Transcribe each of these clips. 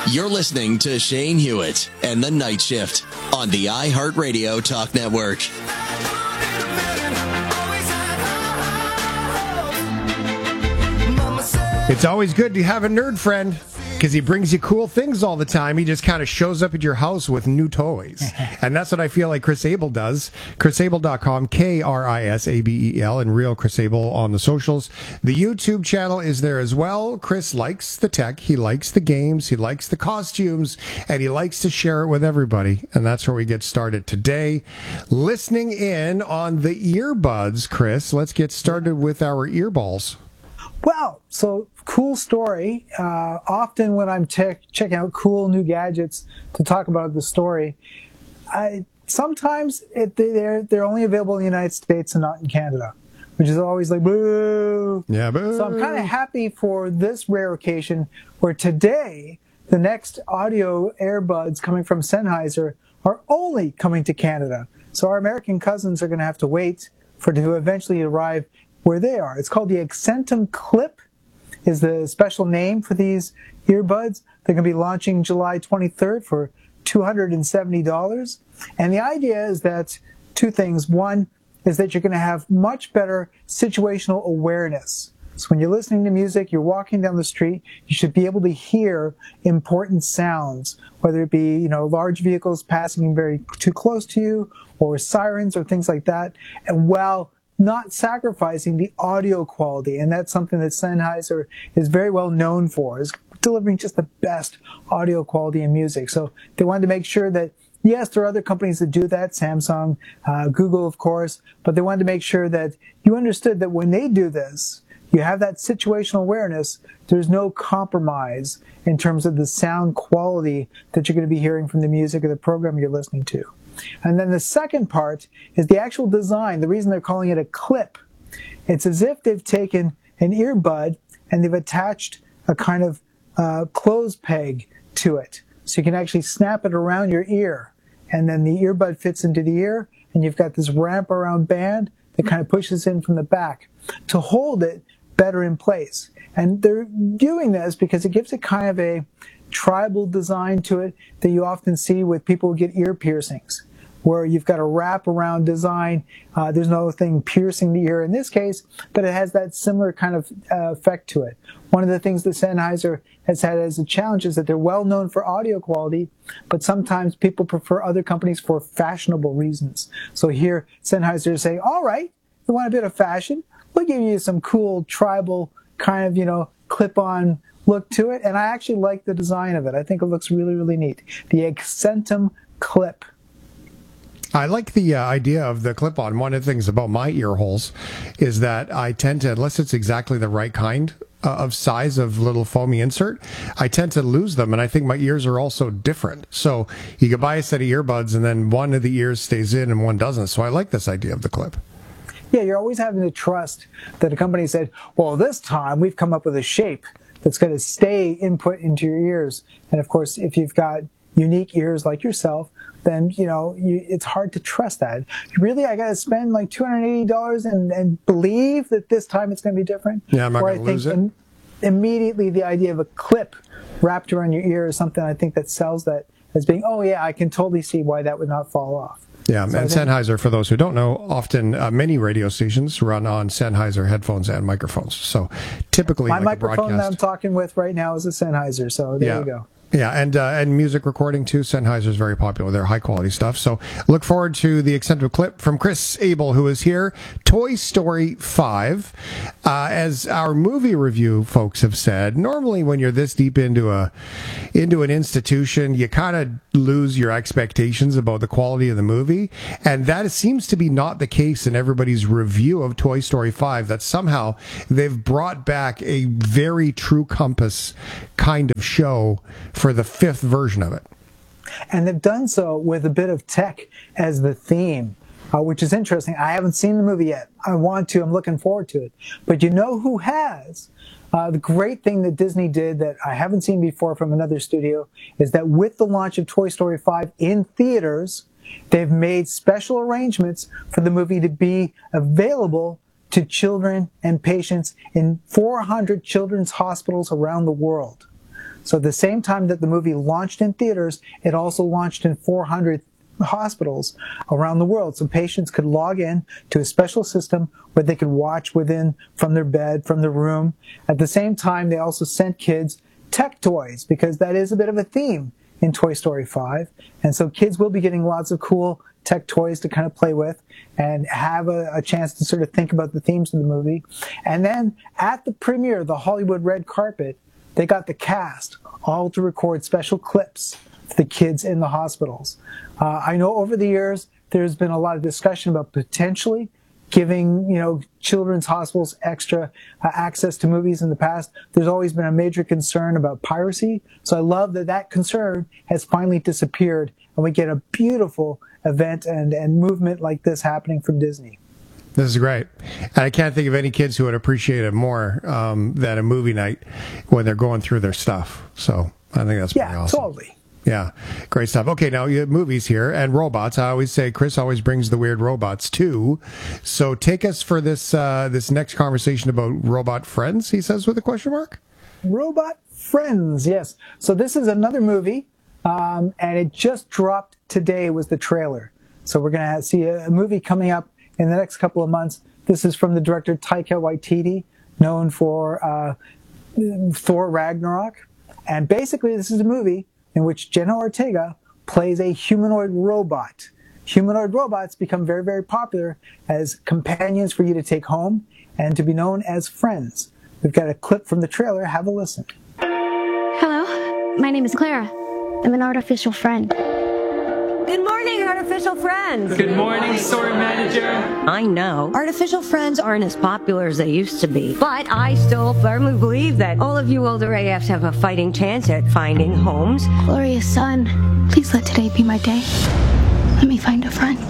You're listening to Shane Hewitt and the Night Shift on the iHeartRadio Talk Network. It's always good to have a nerd friend because he brings you cool things all the time. He just kind of shows up at your house with new toys. And that's what I feel like Chris Abel does. ChrisAbel.com, KrisAbel, and Real Chris Abel on the socials. The YouTube channel is there as well. Chris likes the tech. He likes the games. He likes the costumes. And he likes to share it with everybody. And that's where we get started today. Listening in on the earbuds, Chris. Let's get started with our earballs. Well, so cool story. Often when I'm checking out cool new gadgets to talk about the story, sometimes they're only available in the United States and not in Canada, which is always like, boo. Yeah, boo. So I'm kind of happy for this rare occasion where today the next audio earbuds coming from Sennheiser are only coming to Canada. So our American cousins are going to have to wait for it to eventually arrive where they are. It's called the Accentum Clip, is the special name for these earbuds. They're going to be launching July 23rd for $270. And the idea is that two things. One is that you're going to have much better situational awareness. So when you're listening to music, you're walking down the street, you should be able to hear important sounds, whether it be, large vehicles passing very too close to you, or sirens or things like that. And while not sacrificing the audio quality, and that's something that Sennheiser is very well known for, is delivering just the best audio quality in music. So they wanted to make sure that, yes, there are other companies that do that, Samsung, Google, of course, but they wanted to make sure that you understood that when they do this, you have that situational awareness, there's no compromise in terms of the sound quality that you're going to be hearing from the music or the program you're listening to. And then the second part is the actual design. The reason they're calling it a clip, it's as if they've taken an earbud and they've attached a kind of clothes peg to it. So you can actually snap it around your ear. And then the earbud fits into the ear, and you've got this wrap around band that kind of pushes in from the back to hold it better in place. And they're doing this because it gives it kind of a tribal design to it that you often see with people who get ear piercings, where you've got a wrap-around design. There's no thing piercing the ear in this case, but it has that similar kind of effect to it. One of the things that Sennheiser has had as a challenge is that they're well known for audio quality, but sometimes people prefer other companies for fashionable reasons. So here, Sennheiser is saying, all right, you want a bit of fashion? We'll give you some cool tribal kind of, clip-on look to it. And I actually like the design of it. I think it looks really, really neat. The Accentum Clip. I like the idea of the clip-on. One of the things about my ear holes is that I tend to, unless it's exactly the right kind of size of little foamy insert, I tend to lose them, and I think my ears are also different. So you can buy a set of earbuds, and then one of the ears stays in and one doesn't. So I like this idea of the clip. Yeah, you're always having to trust that a company said, well, this time we've come up with a shape that's going to stay input into your ears. And of course, if you've got unique ears like yourself, then, it's hard to trust that. Really, I got to spend like $280 and believe that this time it's going to be different? Yeah, I'm not going to lose it. Immediately, the idea of a clip wrapped around your ear is something I think that sells that as being, oh yeah, I can totally see why that would not fall off. Yeah, so and Sennheiser, for those who don't know, often many radio stations run on Sennheiser headphones and microphones. So typically, my microphone that I'm talking with right now is a Sennheiser. So there you go. Yeah, and music recording too. Sennheiser is very popular. They're high quality stuff. So look forward to the Accentum Clip from Chris Abel, who is here. Toy Story 5. As our movie review folks have said, normally when you're this deep into an institution, you kind of lose your expectations about the quality of the movie. And that seems to be not the case in everybody's review of Toy Story 5, that somehow they've brought back a very true compass kind of show for the fifth version of it. And they've done so with a bit of tech as the theme, which is interesting. I haven't seen the movie yet. I want to. I'm looking forward to it. But you know who has? The great thing that Disney did that I haven't seen before from another studio is that with the launch of Toy Story 5 in theaters, they've made special arrangements for the movie to be available to children and patients in 400 children's hospitals around the world. So at the same time that the movie launched in theaters, it also launched in 400 hospitals around the world. So patients could log in to a special system where they could watch from their bed, from their room. At the same time, they also sent kids tech toys, because that is a bit of a theme in Toy Story 5. And so kids will be getting lots of cool tech toys to kind of play with and have a chance to sort of think about the themes of the movie. And then at the premiere, the Hollywood red carpet, they got the cast all to record special clips for the kids in the hospitals. I know over the years, there's been a lot of discussion about potentially giving, children's hospitals extra access to movies in the past. There's always been a major concern about piracy. So I love that concern has finally disappeared, and we get a beautiful event and movement like this happening from Disney. This is great. And I can't think of any kids who would appreciate it more than a movie night when they're going through their stuff. So I think that's pretty awesome. Totally. Yeah, great stuff. Okay, now you have movies here and robots. I always say Chris always brings the weird robots too. So take us for this this next conversation about robot friends, he says with a question mark. Robot Friends, yes. So this is another movie, and it just dropped today was the trailer. So we're going to see a movie coming up in the next couple of months. This is from the director Taika Waititi, known for Thor Ragnarok. And basically this is a movie in which Jenna Ortega plays a humanoid robot. Humanoid robots become very, very popular as companions for you to take home and to be known as friends. We've got a clip from the trailer. Have a listen. Hello, my name is Clara. I'm an artificial friend. Good morning, artificial friends. Good morning, store manager. I know artificial friends aren't as popular as they used to be, but I still firmly believe that all of you older AFs have a fighting chance at finding homes. Gloria's son, please let today be my day. Let me find a friend.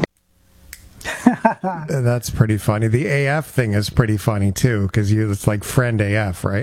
That's pretty funny. The AF thing is pretty funny too, because it's like friend AF, right?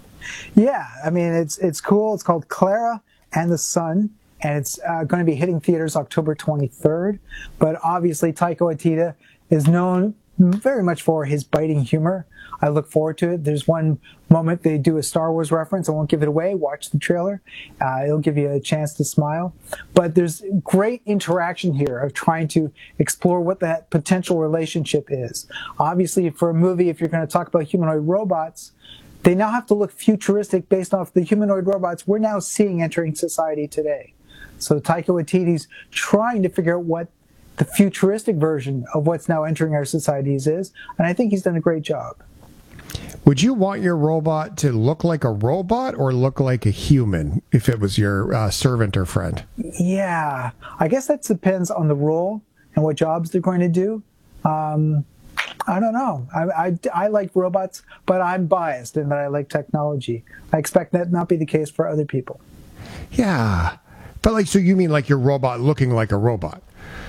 Yeah, I mean it's cool. It's called Clara and the Sun. And it's going to be hitting theaters October 23rd. But obviously, Taika Waititi is known very much for his biting humor. I look forward to it. There's one moment they do a Star Wars reference. I won't give it away. Watch the trailer. It'll give you a chance to smile. But there's great interaction here of trying to explore what that potential relationship is. Obviously, for a movie, if you're going to talk about humanoid robots, they now have to look futuristic based off the humanoid robots we're now seeing entering society today. So Taika Waititi's trying to figure out what the futuristic version of what's now entering our societies is, and I think he's done a great job. Would you want your robot to look like a robot or look like a human if it was your servant or friend? Yeah, I guess that depends on the role and what jobs they're going to do. I don't know. I like robots, but I'm biased in that I like technology. I expect that not be the case for other people. Yeah. But so you mean like your robot looking like a robot?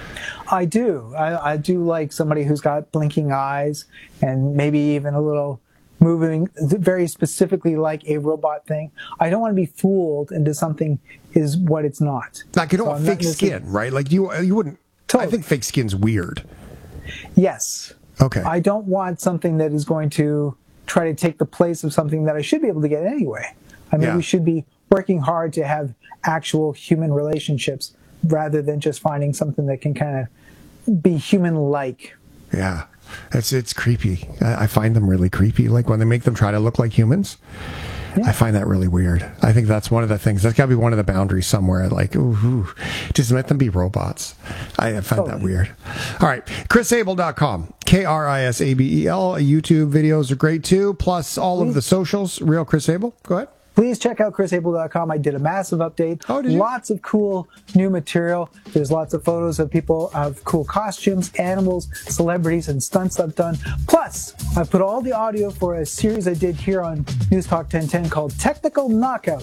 I do. I do like somebody who's got blinking eyes and maybe even a little moving, very specifically like a robot thing. I don't want to be fooled into something is what it's not. Like you don't want fake skin, right? Like you wouldn't. Totally. I think fake skin's weird. Yes. Okay. I don't want something that is going to try to take the place of something that I should be able to get anyway. I mean, we should be working hard to have actual human relationships rather than just finding something that can kind of be human-like. Yeah, it's creepy. I find them really creepy. Like when they make them try to look like humans, I find that really weird. I think that's one of the things. That's got to be one of the boundaries somewhere. Like, just let them be robots. I find that weird. All right, chrisabel.com. KRISABEL. YouTube videos are great too. Plus all of the socials. Real Chris Abel. Go ahead. Please check out chrisabel.com. I did a massive update. Oh, did you? Lots of cool new material. There's lots of photos of people of cool costumes, animals, celebrities, and stunts I've done. Plus, I put all the audio for a series I did here on News Talk 1010 called Technical Knockout.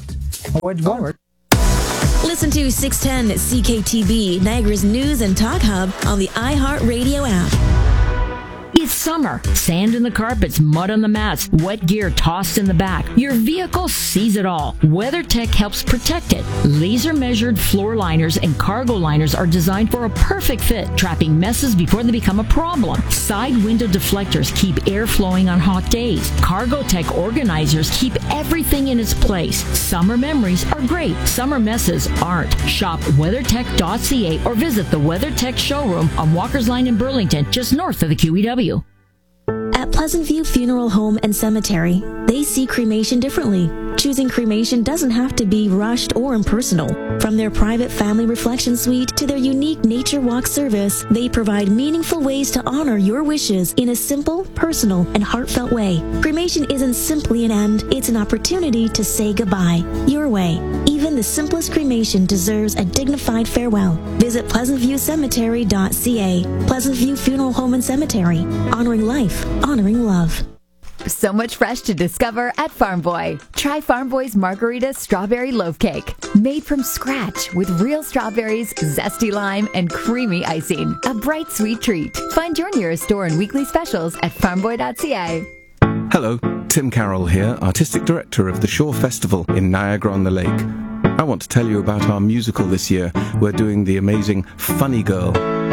Listen to 610 CKTB, Niagara's news and talk hub on the iHeartRadio app. It's summer. Sand in the carpets, mud on the mats, wet gear tossed in the back. Your vehicle sees it all. WeatherTech helps protect it. Laser-measured floor liners and cargo liners are designed for a perfect fit, trapping messes before they become a problem. Side window deflectors keep air flowing on hot days. Cargotech organizers keep everything in its place. Summer memories are great. Summer messes aren't. Shop WeatherTech.ca or visit the WeatherTech showroom on Walker's Line in Burlington, just north of the QEW. At Pleasant View Funeral Home and Cemetery, they see cremation differently. Choosing cremation doesn't have to be rushed or impersonal. From their private family reflection suite to their unique nature walk service, they provide meaningful ways to honor your wishes in a simple, personal, and heartfelt way. Cremation isn't simply an end, it's an opportunity to say goodbye, your way. Even the simplest cremation deserves a dignified farewell. Visit PleasantViewCemetery.ca. Pleasant View Funeral Home and Cemetery. Honoring life, honoring love. So much fresh to discover at Farm Boy. Try Farm Boy's Margarita Strawberry Loaf Cake. Made from scratch with real strawberries, zesty lime, and creamy icing. A bright, sweet treat. Find your nearest store and weekly specials at farmboy.ca. Hello, Tim Carroll here, Artistic Director of the Shore Festival in Niagara-on-the-Lake. I want to tell you about our musical this year. We're doing the amazing Funny Girl.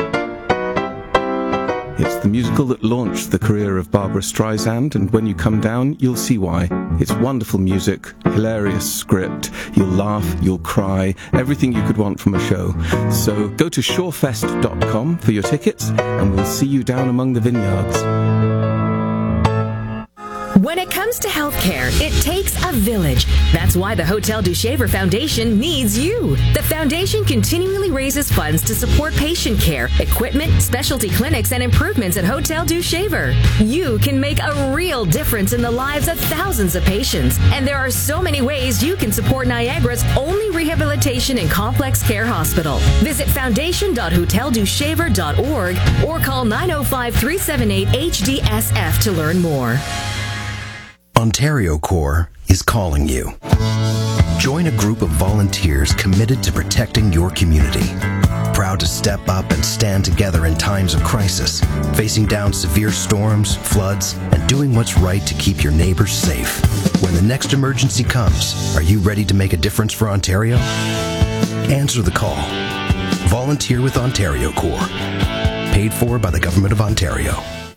It's the musical that launched the career of Barbra Streisand, and when you come down, you'll see why. It's wonderful music, hilarious script, you'll laugh, you'll cry, everything you could want from a show. So go to shorefest.com for your tickets, and we'll see you down among the vineyards. When it comes to healthcare, it takes a village. That's why the Hotel du Shaver Foundation needs you. The foundation continually raises funds to support patient care, equipment, specialty clinics, and improvements at Hotel du Shaver. You can make a real difference in the lives of thousands of patients. And there are so many ways you can support Niagara's only rehabilitation and complex care hospital. Visit foundation.hoteldushaver.org or call 905-378-HDSF to learn more. Ontario Corps is calling you. Join a group of volunteers committed to protecting your community. Proud to step up and stand together in times of crisis, facing down severe storms, floods, and doing what's right to keep your neighbors safe. When the next emergency comes, are you ready to make a difference for Ontario? Answer the call. Volunteer with Ontario Corps. Paid for by the Government of Ontario.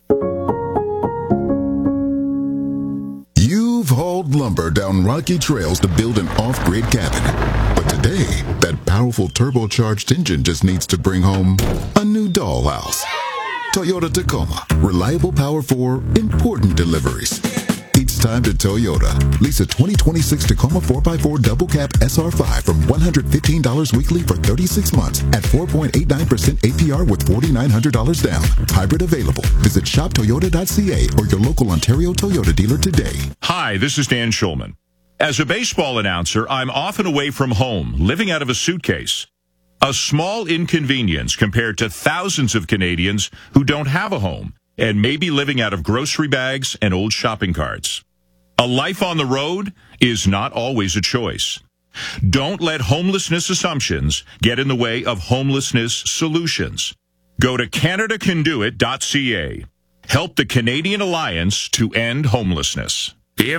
Hauled lumber down rocky trails to build an off-grid cabin. But today, that powerful turbocharged engine just needs to bring home a new dollhouse. Toyota Tacoma. Reliable power for important deliveries. It's time to Toyota. Lease a 2026 Tacoma 4x4 double cab SR5 from $115 weekly for 36 months at 4.89% APR with $4,900 down. Hybrid available. Visit shoptoyota.ca or your local Ontario Toyota dealer today. Hi, this is Dan Schulman. As a baseball announcer, I'm often away from home, living out of a suitcase. A small inconvenience compared to thousands of Canadians who don't have a home and may be living out of grocery bags and old shopping carts. A life on the road is not always a choice. Don't let homelessness assumptions get in the way of homelessness solutions. Go to CanadaCanDoIt.ca. Help the Canadian Alliance to End Homelessness.